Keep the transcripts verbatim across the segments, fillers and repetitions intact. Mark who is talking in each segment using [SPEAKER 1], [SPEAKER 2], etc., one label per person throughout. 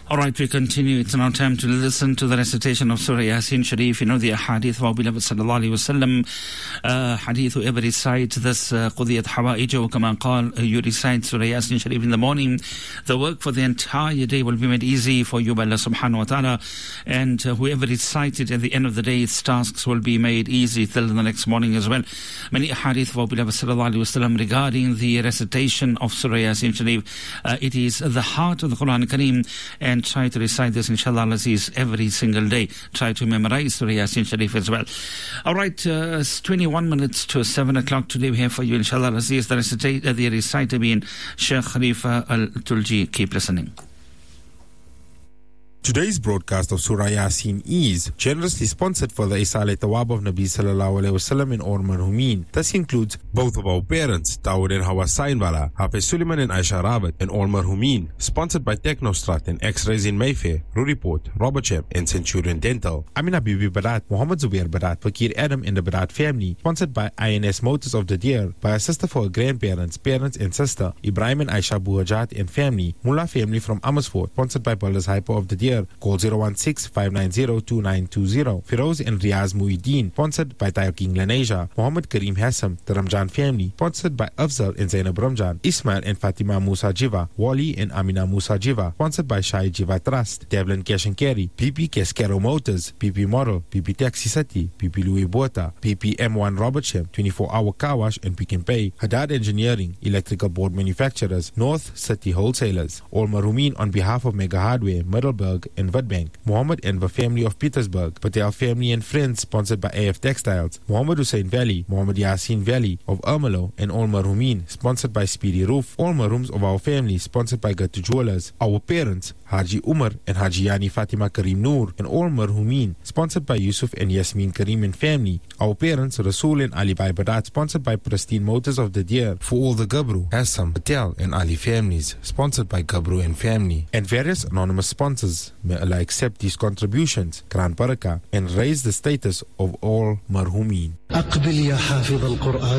[SPEAKER 1] All right, we continue. It's now time to listen to the recitation of Surah Yasin Sharif. You know the hadith of our beloved sallallahu alayhi wa sallam. Uh, hadith, whoever recite this Qudiyat Hawa'iju Kama Qal, you recite Surah Yasin Sharif in the morning, the work for the entire day will be made easy for you by Allah subhanahu wa ta'ala. And uh, whoever recites it at the end of the day, its tasks will be made easy till the next morning as well. Many hadith of our beloved sallallahu alayhi wa sallam regarding the recitation of Surah Yasin Sharif. Uh, it is the heart of the Quran Kareem, and And try to recite this, inshallah, Aziz, every single day. Try to memorize Surah Yasin Sharif as well. All right, uh, it's twenty-one minutes to seven o'clock today. We have for you, inshallah, Aziz, the recitator, the reciter being Sheikh Khalifa Al-Tulji. Keep listening.
[SPEAKER 2] Today's broadcast of Surah Yasin is generously sponsored for the Isale Tawab of Nabi Sallallahu Alaihi Wasallam in Or Marhumin. This includes both of our parents, Dawood and Hawa Sainwala, Hafiz Suleiman and Aisha Rawat in Or Marhumin. Sponsored by Technostrat and X-Rays in Mayfair, Ruriport, Robertsham and Centurion Dental. Amina Bibi Barat, Muhammad Zubair Barat, Fakir Adam and the Barat family. Sponsored by I N S Motors of the Deer. By a sister for her grandparents, parents and sister, Ibrahim and Aisha Buhajat and family. Mullah family from Amersfoort. Sponsored by Builders Hyper of the Deer. Call zero one six, five nine zero, two nine two zero. Firoz and Riaz Muhyiddin, sponsored by Tayo King Laneja. Muhammad Kareem Hassam, the Ramjan family, sponsored by Afzal and Zainab Ramjan. Ismail and Fatima Musa Jiva. Wali and Amina Musa Jiva, sponsored by Shai Jiva Trust. Devlin Cash and Carry. P P Cascaro Motors. P P Model. P P Taxi City. P P Louis Bota. P P M one Robertsham. twenty-four hour car wash and Pick and Pay. Haddad Engineering. Electrical board manufacturers. North City Wholesalers. All Marumin on behalf of Mega Hardware, Middleburg and Witbank. Muhammad and the family of Petersburg. Patel family and friends, sponsored by A F Textiles. Muhammad Hussein Valley. Muhammad Yasin Valley of Ermelo and All Marumin, sponsored by Speedy Roof. All Marums of our family, sponsored by Gatu Jewelers. Our parents, Haji Umar and Haji Yani Fatima Kareem Noor and All Marhumin, sponsored by Yusuf and Yasmin Kareem and family. Our parents, Rasul and Ali Bai Badat, sponsored by Pristine Motors of the Deer. For all the Gabru, Hassam, Patel and Ali families, sponsored by Gabru and family. And various anonymous sponsors. May Allah accept these contributions, Quran Barakah, and raise the status of all Marhumin.
[SPEAKER 3] The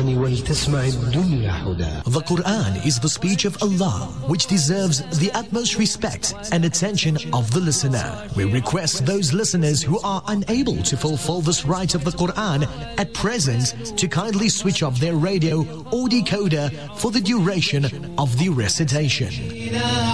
[SPEAKER 3] Quran is the speech of Allah, which deserves the utmost respect and attention of the listener. We request those listeners who are unable to fulfill this right of the Quran at present to kindly switch off their radio or decoder for the duration of the recitation.